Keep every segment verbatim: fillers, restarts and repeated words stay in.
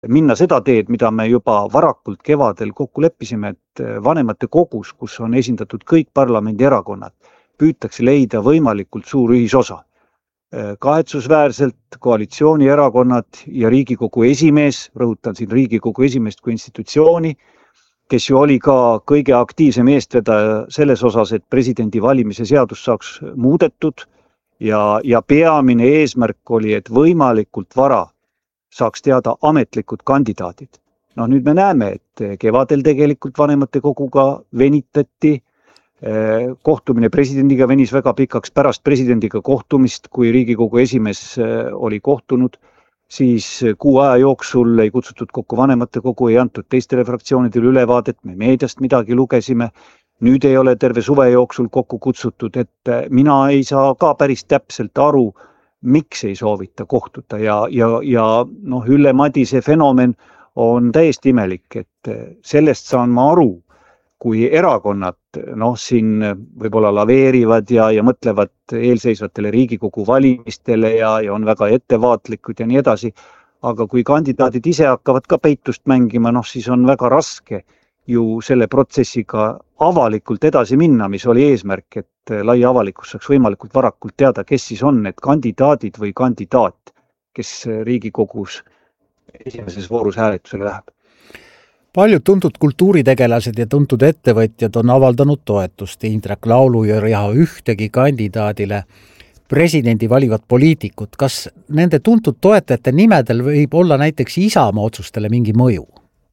minna seda teed, mida me juba varakult kevadel kokku leppisime, et vanemate kogus, kus on esindatud kõik parlamendi erakonnad, püütakse leida võimalikult suur ühisosa. Kahetsusväärselt koalitsioonierakonnad ja Riigikogu esimees, rõhutan siin Riigikogu esimeest kui institutsiooni, kes ju oli ka kõige aktiivsem eestvedaja selles osas, et presidendi valimise seadus saaks muudetud ja, ja peamine eesmärk oli, et võimalikult vara saaks teada ametlikud kandidaadid. No nüüd me näeme, et kevadel tegelikult vanematekoguga venitati, kohtumine presidendiga venis väga pikaks, pärast presidendiga kohtumist, kui Riigikogu esimees oli kohtunud, siis kuu aja jooksul ei kutsutud kokku vanematekogu, ei antud teistele fraktsioonidele ülevaadet, me meediast midagi lugesime, nüüd ei ole terve suve jooksul kokku kutsutud, et mina ei saa ka päris täpselt aru, miks ei soovita kohtuda ja, ja, ja noh, Ülle Madise fenomen on täiesti imelik, et sellest saan ma aru, kui erakonnad noh, siin võib-olla laveerivad ja, ja mõtlevad eelseisvatele Riigikogu valimistele ja, ja on väga ettevaatlikud ja nii edasi, aga kui kandidaadid ise hakkavad ka peitust mängima, noh siis on väga raske ju selle protsessiga avalikult edasi minna, mis oli eesmärk, et lai avalikkus saaks võimalikult varakult teada, kes siis on need kandidaadid või kandidaat, kes Riigikogus esimeses voorus hääletusele läheb. Paljud tuntud kultuuritegelased ja tuntud ettevõtjad on avaldanud toetust Indrek Laulu ja ühtegi kandidaadile presidendi valivad poliitikud. Kas nende tuntud toetajate nimedel võib olla näiteks Isamaa otsustele mingi mõju?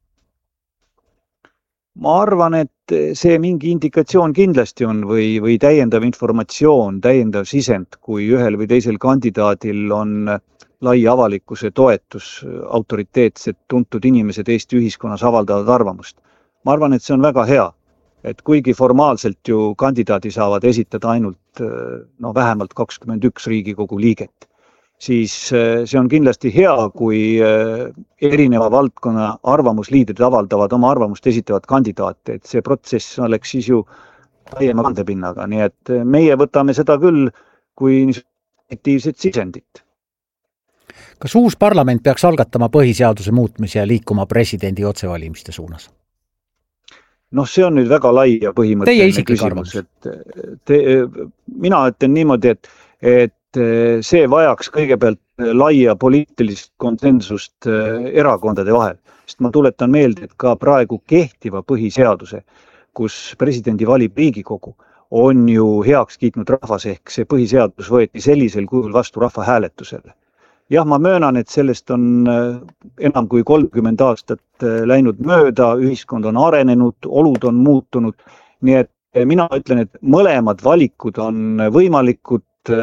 Ma arvan, et see mingi indikatsioon kindlasti on või, või täiendav informatsioon, täiendav sisend, kui ühel või teisel kandidaadil on lai avalikkuse toetus, autoriteetsed tuntud inimesed Eesti ühiskonnas avaldavad arvamust. Ma arvan, et see on väga hea, et kuigi formaalselt ju kandidaadi saavad esitada ainult no, vähemalt kakskümmend üks Riigikogu liiget, siis see on kindlasti hea, kui erineva valdkonna arvamusliidrid avaldavad oma arvamust esitavad kandidaate, et see protsess oleks siis ju laiema kandepinnaga, nii et meie võtame seda küll kui positiivset sisendit. Kas uus parlament peaks algatama põhiseaduse muutmise ja liikuma presidendi otsevalimiste suunas? Noh, see on nüüd väga lai ja põhimõtteline küsimus. Et te, mina ütlen niimoodi, et, et see vajaks kõigepealt laia poliitilist konsensust erakondade vahel. Sest ma tuletan meelde, et ka praegu kehtiva põhiseaduse, kus presidendi valib Riigikogu, on ju heaks kiitnud rahvas, ehk see põhiseadus võeti sellisel kujul vastu rahva hääletusele. Jah, ma möönan, et sellest on enam kui kolmkümmend aastat läinud mööda, ühiskond on arenenud, olud on muutunud, nii et mina ütlen, et mõlemad valikud on võimalikud,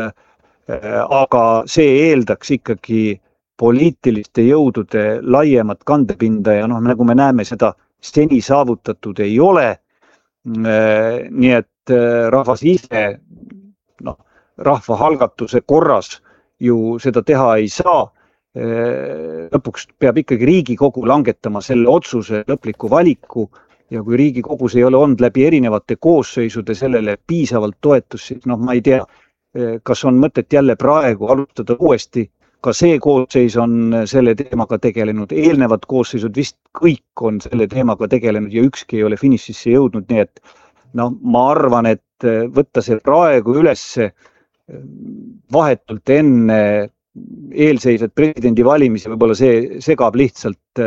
aga see eeldaks ikkagi poliitiliste jõudude laiemat kandepinda ja noh, nagu me näeme, seda seni saavutatud ei ole, nii et rahvas ise, noh, rahvahalgatuse korras ju seda teha ei saa. Lõpuks peab ikkagi Riigikogu langetama selle otsuse lõpliku valiku ja kui Riigikogus ei ole olnud läbi erinevate koosseisude sellele piisavalt toetust, siis noh, ma ei tea, kas on mõtet jälle praegu alustada uuesti. Ka see koosseis on selle teemaga tegelenud, eelnevad koosseisud vist kõik on selle teemaga tegelenud ja ükski ei ole finišisse jõudnud, nii et no, ma arvan, et võtta see praegu ülesse vahetult enne eelseisvat presidendi valimisi, võib-olla see segab lihtsalt,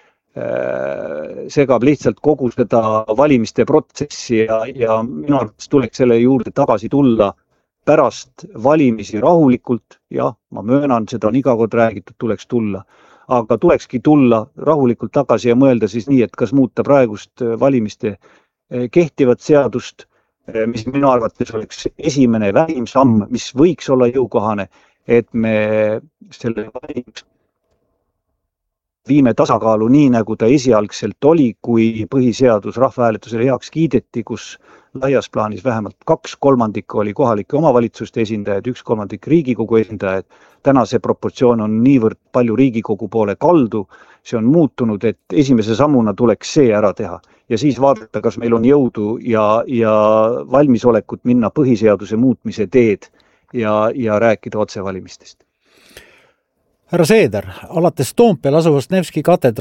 segab lihtsalt kogu seda valimiste protsessi ja, ja minu arvates tuleks selle juurde tagasi tulla pärast valimisi rahulikult, jah, ma möönan, seda on iga kord räägitud, tuleks tulla, aga tulekski tulla rahulikult tagasi ja mõelda siis nii, et kas muuta praegust valimiste kehtivat seadust, mis minu arvates oleks esimene vähim samm, mis võiks olla jõukohane, et me selle valimis viime tasakaalu nii, nagu ta esialgselt oli, kui põhiseadus rahvahääletusele heaks kiideti, kus laias plaanis vähemalt kaks kolmandikku oli kohalike omavalitsuste esindajad, üks kolmandik Riigikogu esindajad. Täna see proportsioon on niivõrd palju Riigikogu poole kaldu, see on muutunud, et esimese sammuna tuleks see ära teha. Ja siis vaadata, kas meil on jõudu ja, ja valmisolekut minna põhiseaduse muutmise teed ja, ja rääkida otsevalimistest. härra Seeder, alates Toompeal asuvast Nevski katedraalist